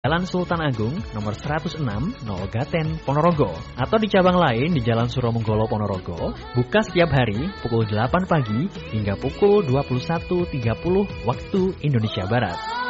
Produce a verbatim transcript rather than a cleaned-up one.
Jalan Sultan Agung nomor seratus enam nol Gaten, Ponorogo, atau di cabang lain di Jalan Suromenggolo, Ponorogo, buka setiap hari pukul delapan pagi hingga pukul dua puluh satu tiga puluh waktu Indonesia Barat.